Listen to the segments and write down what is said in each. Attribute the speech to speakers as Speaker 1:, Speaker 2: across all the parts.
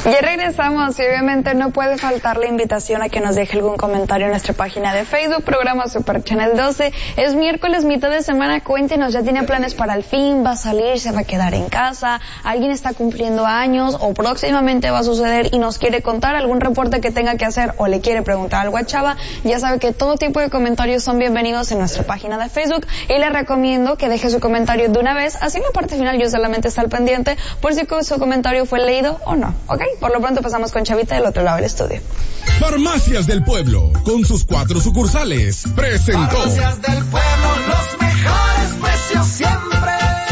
Speaker 1: Ya regresamos y obviamente no puede faltar la invitación a que nos deje algún comentario en nuestra página de Facebook, programa Super Channel 12. Es miércoles, mitad de semana, cuéntenos, ¿ya tiene planes para el fin? ¿Va a salir? ¿Se va a quedar en casa? ¿Alguien está cumpliendo años o próximamente va a suceder y nos quiere contar algún reporte que tenga que hacer o le quiere preguntar algo a Chava? Ya sabe que todo tipo de comentarios son bienvenidos en nuestra página de Facebook y le recomiendo que deje su comentario de una vez, así en la parte final yo solamente está al pendiente por si su comentario fue leído o no, ¿ok? Por lo pronto pasamos con Chavita del otro lado del estudio.
Speaker 2: Farmacias del Pueblo, con sus 4 sucursales, presentó.
Speaker 3: Farmacias del Pueblo, los mejores precios siempre.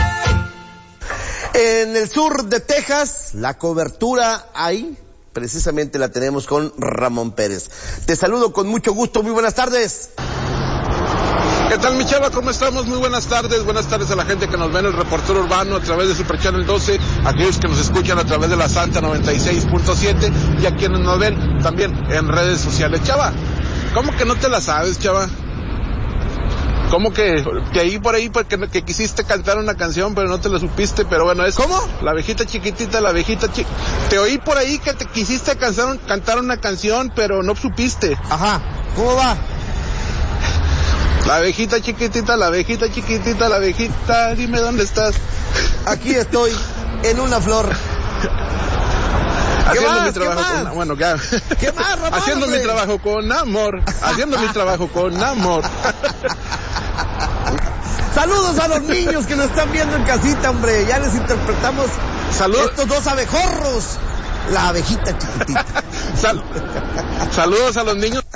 Speaker 4: En el sur de Texas, la cobertura ahí, precisamente la tenemos con Ramón Pérez. Te saludo con mucho gusto, muy buenas tardes.
Speaker 5: ¿Qué tal, mi Chava? ¿Cómo estamos? Muy buenas tardes a la gente que nos ve en el reportero urbano a través de Super Channel 12, aquellos que nos escuchan a través de la Santa 96.7 y a quienes nos ven también en redes sociales. Chava, ¿cómo que no te la sabes, Chava? ¿Cómo que ahí por ahí porque que quisiste cantar una canción pero no te la supiste? Pero bueno, es...
Speaker 4: ¿Cómo?
Speaker 5: La abejita chiquitita, la abejita Te oí por ahí que te quisiste cantar una canción pero no supiste.
Speaker 4: Ajá, ¿cómo va?
Speaker 5: La abejita chiquitita, la abejita chiquitita, la abejita, dime dónde estás.
Speaker 4: Aquí estoy, en una flor.
Speaker 5: Haciendo mi trabajo con... Bueno, ya.
Speaker 4: ¿Qué más, Ramón?
Speaker 5: Haciendo mi trabajo con amor. Haciendo mi trabajo con amor.
Speaker 4: Saludos a los niños que nos están viendo en casita, hombre. Ya les interpretamos estos dos abejorros. La abejita chiquitita.
Speaker 5: Saludos a los niños.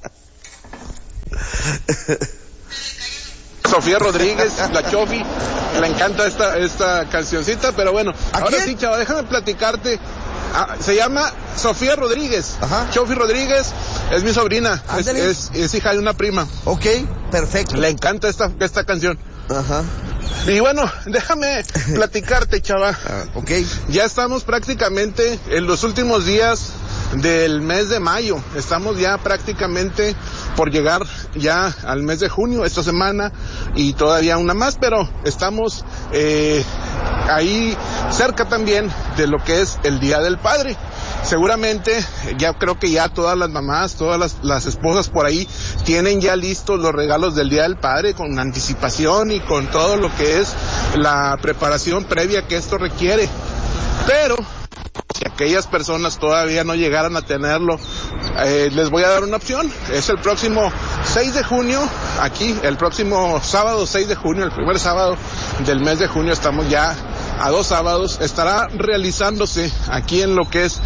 Speaker 5: Sofía Rodríguez, la Chofi, le encanta esta cancioncita, pero bueno, ahora sí, Chava, déjame platicarte. Se llama Sofía Rodríguez.
Speaker 4: Ajá.
Speaker 5: Chofi Rodríguez es mi sobrina, es hija de una prima.
Speaker 4: Ok, perfecto.
Speaker 5: Le encanta esta canción.
Speaker 4: Ajá.
Speaker 5: Y bueno, déjame platicarte, Chava.
Speaker 4: Ok.
Speaker 5: Ya estamos prácticamente en los últimos días del mes de mayo. Estamos ya prácticamente por llegar ya al mes de junio esta semana y todavía una más, pero estamos ahí cerca también de lo que es el Día del Padre. Seguramente, ya creo que ya todas las mamás, todas las esposas por ahí tienen ya listos los regalos del Día del Padre con anticipación y con todo lo que es la preparación previa que esto requiere. Pero si aquellas personas todavía no llegaran a tenerlo, les voy a dar una opción. Es el próximo 6 de junio, aquí, el próximo sábado 6 de junio, el primer sábado del mes de junio, estamos ya a 2 sábados, estará realizándose aquí en lo que es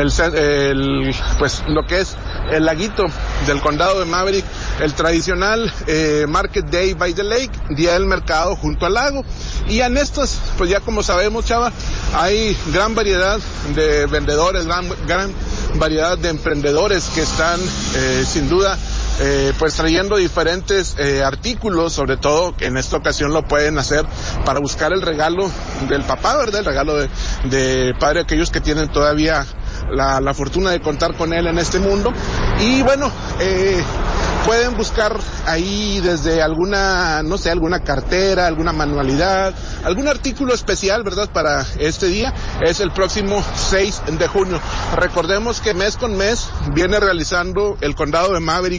Speaker 5: lo que es el laguito del condado de Maverick, el tradicional Market Day by the Lake, Día del Mercado junto al lago. Y en estos, pues ya como sabemos, Chava, hay gran variedad de vendedores, gran variedad de emprendedores que están sin duda pues trayendo diferentes artículos, sobre todo que en esta ocasión lo pueden hacer para buscar el regalo del papá, ¿verdad? El regalo de padre, aquellos que tienen todavía la fortuna de contar con él en este mundo. Y bueno, pueden buscar ahí desde alguna cartera, alguna manualidad, algún artículo especial, ¿verdad? Para este día. Es el próximo 6 de junio. Recordemos que mes con mes viene realizando el condado de Maverick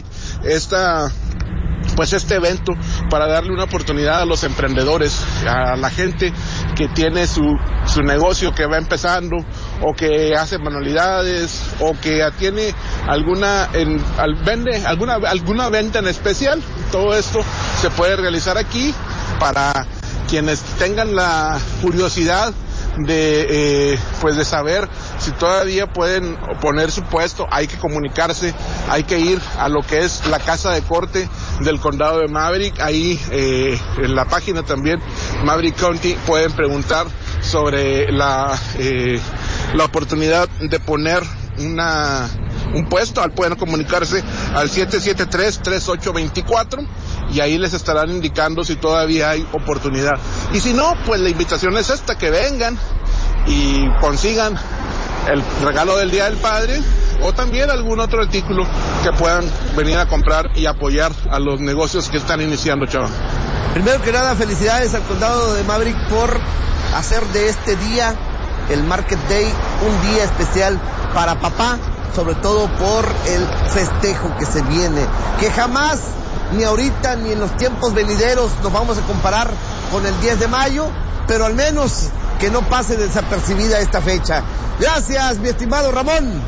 Speaker 5: este evento para darle una oportunidad a los emprendedores, a la gente que tiene su negocio que va empezando o que hace manualidades o que tiene alguna venta en especial. Todo esto se puede realizar aquí para quienes tengan la curiosidad de saber si todavía pueden poner su puesto. Hay que comunicarse, hay que ir a lo que es la casa de corte del condado de Maverick. Ahí en la página también Maverick County pueden preguntar sobre la oportunidad de poner un puesto. Pueden comunicarse al 773-3824 y ahí les estarán indicando si todavía hay oportunidad. Y si no, pues la invitación es esta, que vengan y consigan el regalo del Día del Padre o también algún otro artículo que puedan venir a comprar y apoyar a los negocios que están iniciando, Chava.
Speaker 4: Primero que nada, felicidades al condado de Maverick por hacer de este día el Market Day, un día especial para papá, sobre todo por el festejo que se viene, que jamás, ni ahorita ni en los tiempos venideros, nos vamos a comparar con el 10 de mayo, pero al menos que no pase desapercibida esta fecha. Gracias, mi estimado Ramón.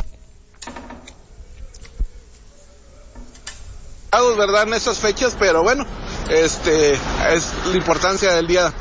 Speaker 5: ¿Verdad? En estas fechas, pero bueno, es la importancia del día.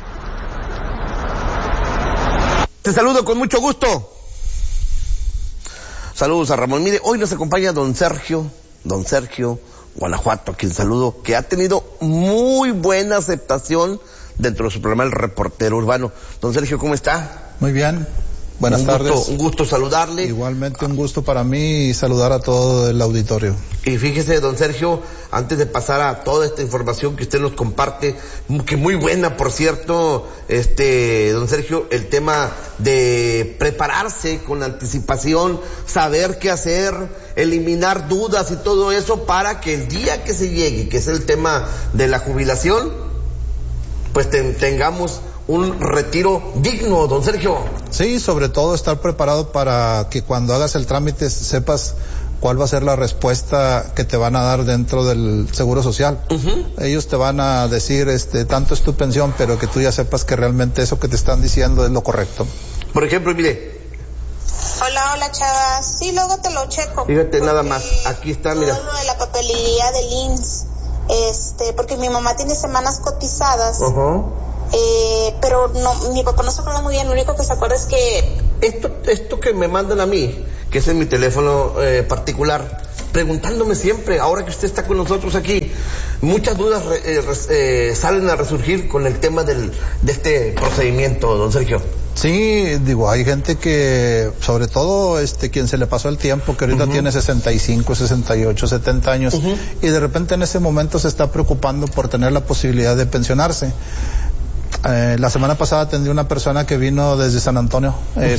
Speaker 4: Te saludo con mucho gusto. Saludos a Ramón. Mire, hoy nos acompaña don Sergio Guanajuato, a quien saludo, que ha tenido muy buena aceptación dentro de su programa El Reportero Urbano. Don Sergio, ¿cómo está?
Speaker 6: Muy bien. Buenas tardes.
Speaker 4: Un gusto saludarle.
Speaker 6: Igualmente un gusto para mí y saludar a todo el auditorio.
Speaker 4: Y fíjese, don Sergio, antes de pasar a toda esta información que usted nos comparte, que muy buena, por cierto, don Sergio, el tema de prepararse con anticipación, saber qué hacer, eliminar dudas y todo eso para que el día que se llegue, que es el tema de la jubilación, pues tengamos un retiro digno, don Sergio.
Speaker 6: Sí, sobre todo estar preparado para que cuando hagas el trámite sepas cuál va a ser la respuesta que te van a dar dentro del Seguro Social. Ellos te van a decir, tanto es tu pensión, pero que tú ya sepas que realmente eso que te están diciendo es lo correcto.
Speaker 4: Por ejemplo, mire.
Speaker 7: Hola, chavas. Sí, luego te lo checo.
Speaker 4: Fíjate nada más, aquí está, mira.
Speaker 7: Todo lo de la papelería del IMSS, porque mi mamá tiene semanas cotizadas. Pero no, mi papá no se acuerda muy bien, lo único que se acuerda es que...
Speaker 4: Esto que me mandan a mí, que es en mi teléfono particular, preguntándome siempre, ahora que usted está con nosotros aquí, muchas dudas salen a resurgir con el tema de este procedimiento, don Sergio.
Speaker 6: Sí, hay gente que, sobre todo quien se le pasó el tiempo, que ahorita tiene 65, 68, 70 años, y de repente en ese momento se está preocupando por tener la posibilidad de pensionarse. La semana pasada atendí una persona que vino desde San Antonio,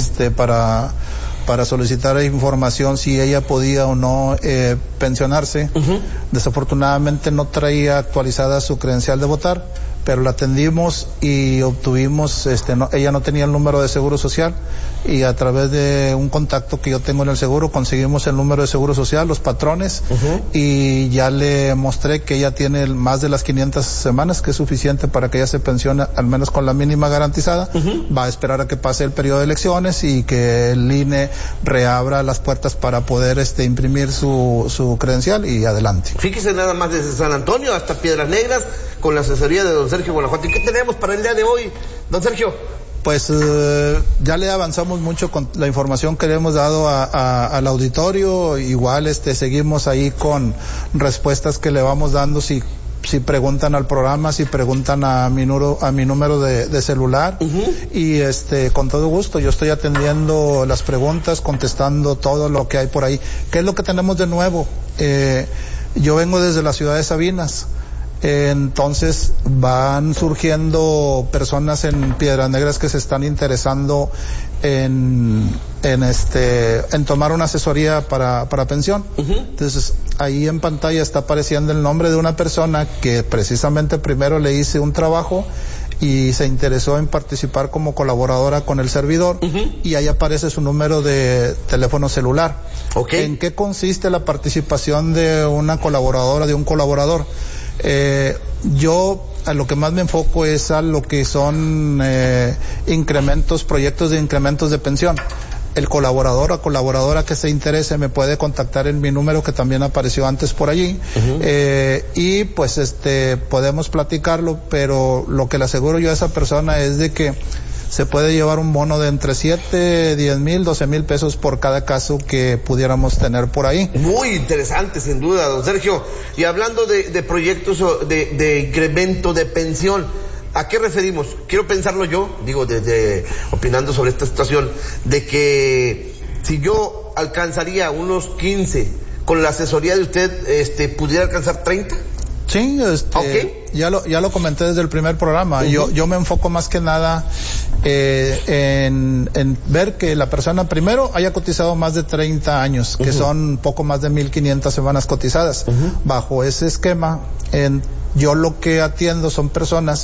Speaker 6: para solicitar información si ella podía o no pensionarse. Desafortunadamente no traía actualizada su credencial de votar, pero la atendimos y obtuvimos, ella no tenía el número de Seguro Social, y a través de un contacto que yo tengo en el seguro conseguimos el número de Seguro Social, los patrones, y ya le mostré que ella tiene más de las 500 semanas, que es suficiente para que ella se pensione al menos con la mínima garantizada. Va a esperar a que pase el periodo de elecciones y que el INE reabra las puertas para poder imprimir su credencial, y adelante.
Speaker 4: Fíjese nada más, desde San Antonio hasta Piedras Negras, con la asesoría de don Sergio Guanajuato. ¿Y qué tenemos para el día de hoy, don Sergio?
Speaker 6: Pues ya le avanzamos mucho con la información que le hemos dado al auditorio. Igual seguimos ahí con respuestas que le vamos dando si preguntan al programa, si preguntan a mi número de celular. Y con todo gusto yo estoy atendiendo las preguntas, contestando todo lo que hay por ahí. ¿Qué es lo que tenemos de nuevo? Yo vengo desde la ciudad de Sabinas. Entonces van surgiendo personas en Piedras Negras que se están interesando en tomar una asesoría para pensión. Entonces ahí en pantalla está apareciendo el nombre de una persona que precisamente primero le hice un trabajo y se interesó en participar como colaboradora con el servidor, y ahí aparece su número de teléfono celular. ¿En qué consiste la participación de una colaboradora, de un colaborador? Yo a lo que más me enfoco es a lo que son proyectos de incrementos de pensión. El colaborador o colaboradora que se interese me puede contactar en mi número, que también apareció antes por allí, y pues podemos platicarlo, pero lo que le aseguro yo a esa persona es de que se puede llevar un bono de entre 7, 10 mil, 12 mil pesos por cada caso que pudiéramos tener por ahí.
Speaker 4: Muy interesante, sin duda, don Sergio. Y hablando de proyectos de incremento de pensión, ¿a qué referimos? Quiero pensarlo yo, opinando sobre esta situación, de que si yo alcanzaría unos 15, con la asesoría de usted, ¿pudiera alcanzar 30?
Speaker 6: Sí, ya lo comenté desde el primer programa. Yo me enfoco más que nada en ver que la persona primero haya cotizado más de 30 años, que son poco más de 1,500 semanas cotizadas. Bajo ese esquema, yo lo que atiendo son personas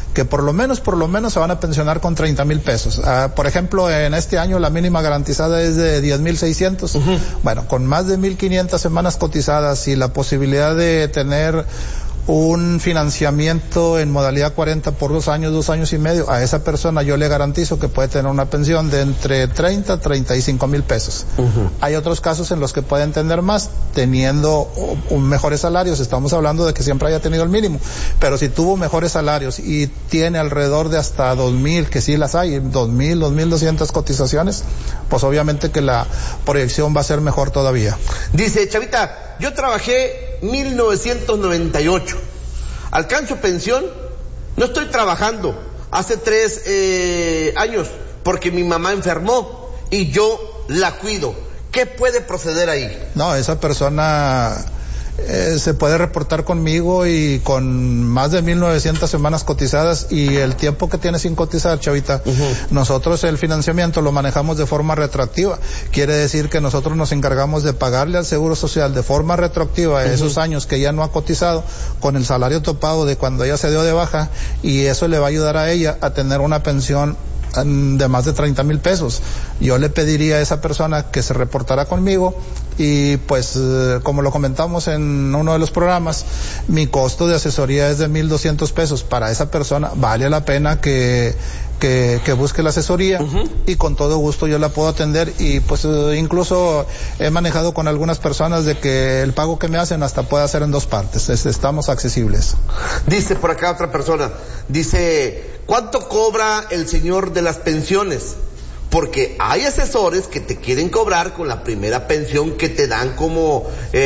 Speaker 6: que por lo menos se van a pensionar con 30,000 pesos. Por ejemplo, en este año la mínima garantizada es de 10,600. Bueno, con más de 1,500 semanas cotizadas y la posibilidad de tener un financiamiento en modalidad 40 por 2 años y medio, a esa persona yo le garantizo que puede tener una pensión de entre 30 a 35,000 pesos. Hay otros casos en los que pueden tener más, teniendo mejores salarios. Estamos hablando de que siempre haya tenido el mínimo, pero si tuvo mejores salarios y tiene alrededor de hasta 2,000, que sí las hay, 2,000, 2,200 cotizaciones, pues obviamente que la proyección va a ser mejor todavía.
Speaker 4: Dice, Chavita, yo trabajé 1998. Alcanzo pensión, no estoy trabajando hace 3 años porque mi mamá enfermó y yo la cuido. ¿Qué puede proceder ahí?
Speaker 6: No, esa persona se puede reportar conmigo y con más de 1,900 semanas cotizadas y el tiempo que tiene sin cotizar, Chavita, nosotros el financiamiento lo manejamos de forma retroactiva. Quiere decir que nosotros nos encargamos de pagarle al Seguro Social de forma retroactiva esos años que ella no ha cotizado con el salario topado de cuando ella se dio de baja, y eso le va a ayudar a ella a tener una pensión de más de 30,000 pesos. Yo le pediría a esa persona que se reportara conmigo y pues como lo comentamos en uno de los programas, mi costo de asesoría es de 1,200 pesos. Para esa persona vale la pena que busque la asesoría y con todo gusto yo la puedo atender, y pues incluso he manejado con algunas personas de que el pago que me hacen hasta puede hacer en 2 partes. Estamos accesibles.
Speaker 4: Dice por acá otra persona, dice, ¿cuánto cobra el señor de las pensiones? Porque hay asesores que te quieren cobrar con la primera pensión que te dan como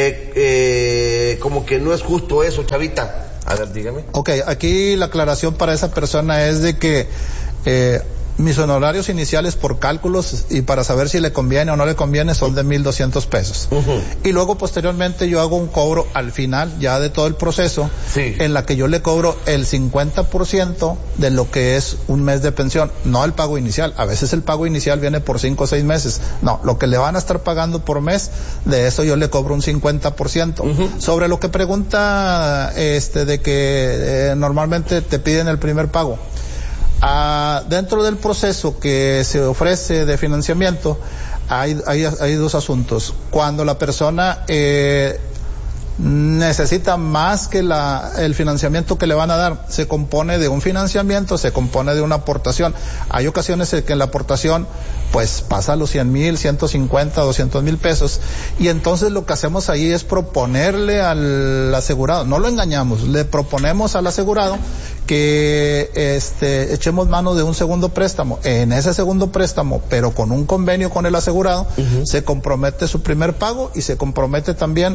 Speaker 4: que no es justo eso, Chavita. A ver, dígame.
Speaker 6: Ok, aquí la aclaración para esa persona es de que mis honorarios iniciales por cálculos y para saber si le conviene o no le conviene son de 1,200 pesos. Y luego posteriormente yo hago un cobro al final ya de todo el proceso, en la que yo le cobro el 50% de lo que es un mes de pensión, no el pago inicial. A veces el pago inicial viene por 5 o 6 meses. No, lo que le van a estar pagando por mes, de eso yo le cobro un 50%. Sobre lo que pregunta de que normalmente te piden el primer pago. Dentro del proceso que se ofrece de financiamiento hay 2 asuntos. Cuando la persona necesita más que el financiamiento que le van a dar, se compone de un financiamiento, se compone de una aportación. Hay ocasiones en que la aportación pues pasa a los 100,000, 150, 200,000 pesos, y entonces lo que hacemos ahí es proponerle al asegurado, no lo engañamos, le proponemos al asegurado que echemos mano de un segundo préstamo. En ese segundo préstamo, pero con un convenio con el asegurado, se compromete su primer pago y se compromete también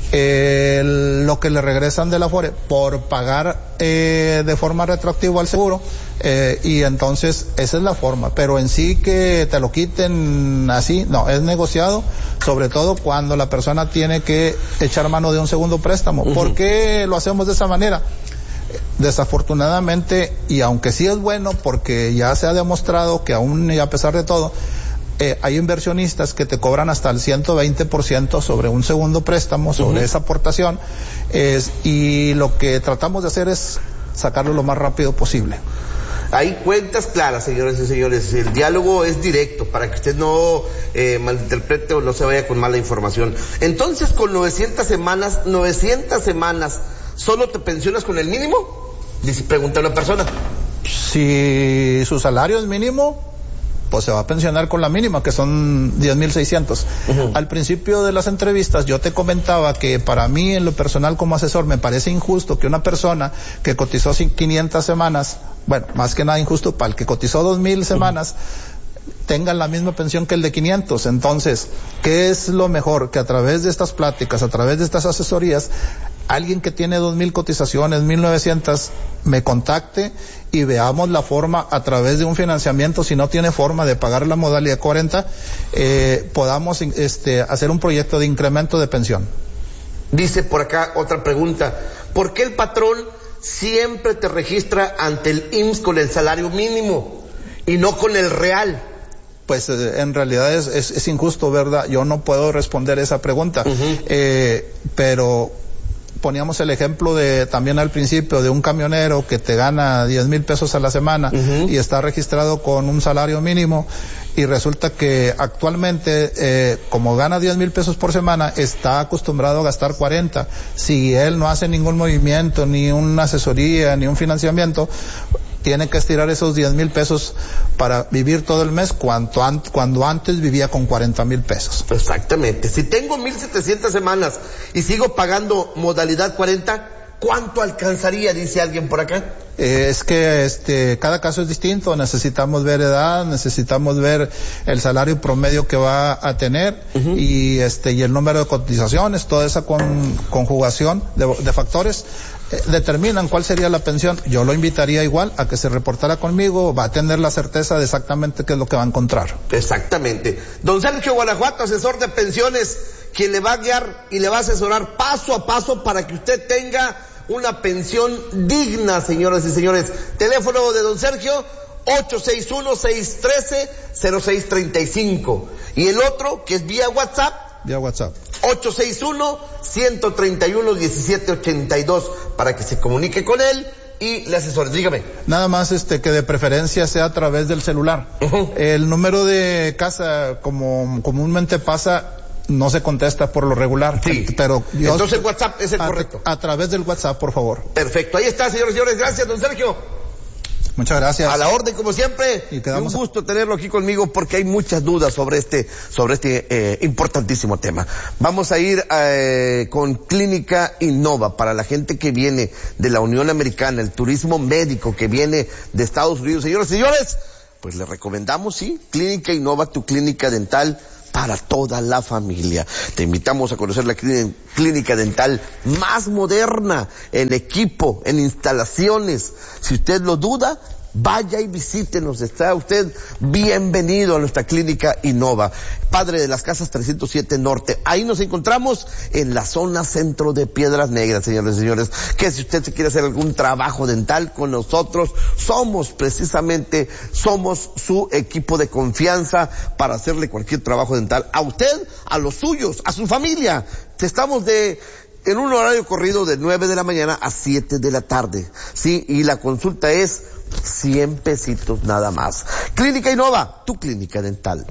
Speaker 6: lo que le regresan de la Afore por pagar de forma retroactiva al seguro, y entonces esa es la forma. Pero en sí que te lo quiten así, no, es negociado, sobre todo cuando la persona tiene que echar mano de un segundo préstamo. ¿Por qué lo hacemos de esa manera? Desafortunadamente, y aunque sí es bueno porque ya se ha demostrado que aún y a pesar de todo, hay inversionistas que te cobran hasta el 120% sobre un segundo préstamo, sobre esa aportación, y lo que tratamos de hacer es sacarlo lo más rápido posible.
Speaker 4: Hay cuentas claras, señores y señores. El diálogo es directo para que usted no malinterprete o no se vaya con mala información. Entonces, con 900 semanas, ¿solo te pensionas con el mínimo? Dice, pregunta una persona.
Speaker 6: Si su salario es mínimo, pues se va a pensionar con la mínima, que son 10,600. Al principio de las entrevistas yo te comentaba que para mí, en lo personal como asesor, me parece injusto que una persona que cotizó 500 semanas, bueno, más que nada injusto para el que cotizó 2,000 semanas, tengan la misma pensión que el de 500. Entonces, ¿qué es lo mejor? Que a través de estas pláticas, a través de estas asesorías, alguien que tiene 2,000 cotizaciones, 1,900, me contacte y veamos la forma a través de un financiamiento. Si no tiene forma de pagar la modalidad 40, podamos hacer un proyecto de incremento de pensión.
Speaker 4: Dice por acá otra pregunta, ¿por qué el patrón siempre te registra ante el IMSS con el salario mínimo y no con el real?
Speaker 6: Pues en realidad es injusto, ¿verdad? Yo no puedo responder esa pregunta, pero poníamos el ejemplo de, también al principio, de un camionero que te gana 10,000 pesos a la semana y está registrado con un salario mínimo, y resulta que actualmente, como gana 10,000 pesos por semana, está acostumbrado a gastar 40. Si él no hace ningún movimiento, ni una asesoría, ni un financiamiento, tiene que estirar esos 10,000 pesos para vivir todo el mes cuando antes vivía con 40,000 pesos.
Speaker 4: Exactamente. Si tengo 1,700 semanas y sigo pagando modalidad 40, ¿cuánto alcanzaría? Dice alguien por acá.
Speaker 6: Es que cada caso es distinto, necesitamos ver edad, necesitamos ver el salario promedio que va a tener y el número de cotizaciones, toda esa conjugación de factores determinan cuál sería la pensión. Yo lo invitaría igual a que se reportara conmigo, va a tener la certeza de exactamente qué es lo que va a encontrar.
Speaker 4: Exactamente. Don Sergio Guanajuato, asesor de pensiones, quien le va a guiar y le va a asesorar paso a paso para que usted tenga una pensión digna, señoras y señores. Teléfono de don Sergio, 861-613-0635. Y el otro, que es vía WhatsApp.
Speaker 6: Vía WhatsApp.
Speaker 4: 861-131-1782, para que se comunique con él y le asesore. Dígame.
Speaker 6: Nada más que de preferencia sea a través del celular. El número de casa, como comúnmente pasa, no se contesta por lo regular.
Speaker 4: Sí.
Speaker 6: Pero
Speaker 4: entonces WhatsApp es el correcto.
Speaker 6: A través del WhatsApp, por favor.
Speaker 4: Perfecto. Ahí está, señores y señores. Gracias, don Sergio.
Speaker 6: Muchas gracias.
Speaker 4: A la orden, como siempre. Y un gusto tenerlo aquí conmigo porque hay muchas dudas sobre este importantísimo tema. Vamos a ir con Clínica Innova para la gente que viene de la Unión Americana, el turismo médico que viene de Estados Unidos. Señoras y señores, pues les recomendamos, sí, Clínica Innova, tu clínica dental para toda la familia. Te invitamos a conocer la clínica dental más moderna en equipo, en instalaciones. Si usted lo duda, vaya y visítenos. Está usted bienvenido a nuestra clínica Innova, Padre de las Casas 307 Norte. Ahí nos encontramos en la zona centro de Piedras Negras, señores y señores. Que si usted se quiere hacer algún trabajo dental con nosotros, somos su equipo de confianza para hacerle cualquier trabajo dental a usted, a los suyos, a su familia. Estamos en un horario corrido de 9 de la mañana a 7 de la tarde, sí, y la consulta es 100 pesitos nada más. Clínica Innova, tu clínica dental.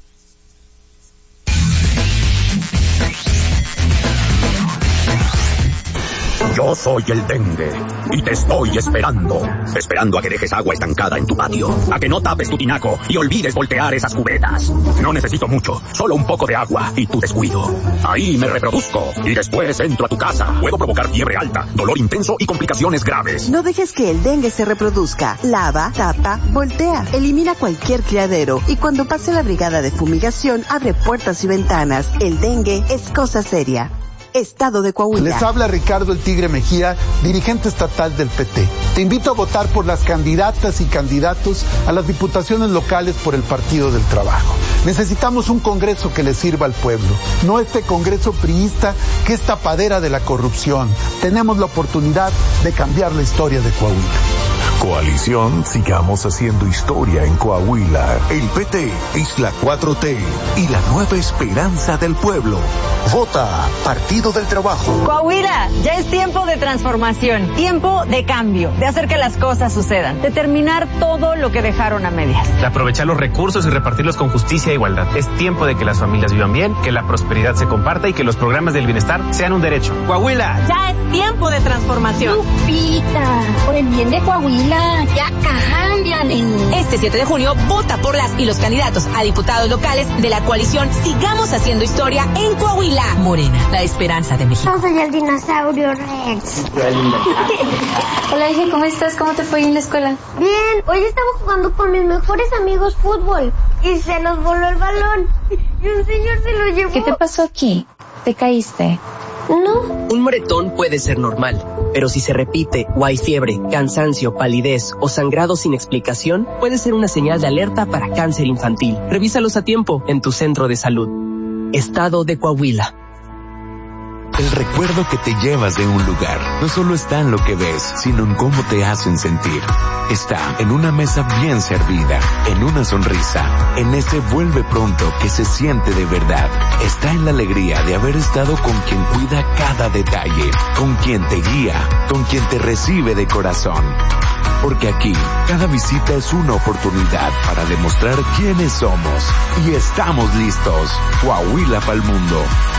Speaker 8: Yo soy el dengue y te estoy esperando a que dejes agua estancada en tu patio, a que no tapes tu tinaco y olvides voltear esas cubetas. No necesito mucho, solo un poco de agua y tu descuido. Ahí me reproduzco y después entro a tu casa. Puedo provocar fiebre alta, dolor intenso y complicaciones graves.
Speaker 9: No dejes que el dengue se reproduzca. Lava, tapa, voltea, elimina cualquier criadero y cuando pase la brigada de fumigación, abre puertas y ventanas. El dengue es cosa seria. Estado de Coahuila.
Speaker 10: Les habla Ricardo el Tigre Mejía, dirigente estatal del PT. Te invito a votar por las candidatas y candidatos a las diputaciones locales por el Partido del Trabajo. Necesitamos un Congreso que le sirva al pueblo, no este Congreso priista que es tapadera de la corrupción. Tenemos la oportunidad de cambiar la historia de Coahuila.
Speaker 11: Coalición, sigamos haciendo historia en Coahuila. El PT es la 4T y la nueva esperanza del pueblo. Vota Partido del Trabajo.
Speaker 12: Coahuila, ya es tiempo de transformación, tiempo de cambio, de hacer que las cosas sucedan, de terminar todo lo que dejaron a medias.
Speaker 13: De aprovechar los recursos y repartirlos con justicia e igualdad. Es tiempo de que las familias vivan bien, que la prosperidad se comparta y que los programas del bienestar sean un derecho. Coahuila.
Speaker 12: Ya es tiempo de transformación.
Speaker 14: Lupita, por el bien de Coahuila, ya cámbiale.
Speaker 15: Este 7 de junio, vota por las y los candidatos a diputados locales de la coalición Sigamos Haciendo Historia en Coahuila. Morena, la esperanza de México.
Speaker 14: Yo soy el dinosaurio Rex.
Speaker 16: Hola, hija, ¿cómo estás? ¿Cómo te fue en la escuela?
Speaker 14: Bien, hoy estaba jugando con mis mejores amigos fútbol y se nos voló el balón y un señor se lo llevó.
Speaker 16: ¿Qué te pasó aquí? ¿Te caíste?
Speaker 14: No.
Speaker 17: Un moretón puede ser normal, pero si se repite o hay fiebre, cansancio, palidez o sangrado sin explicación, puede ser una señal de alerta para cáncer infantil. Revísalos a tiempo en tu centro de salud. Estado de Coahuila.
Speaker 18: El recuerdo que te llevas de un lugar no solo está en lo que ves, sino en cómo te hacen sentir. Está en una mesa bien servida, en una sonrisa, en ese vuelve pronto que se siente de verdad. Está en la alegría de haber estado con quien cuida cada detalle, con quien te guía, con quien te recibe de corazón. Porque aquí, cada visita es una oportunidad para demostrar quiénes somos. Y estamos listos. Coahuila pa'l mundo.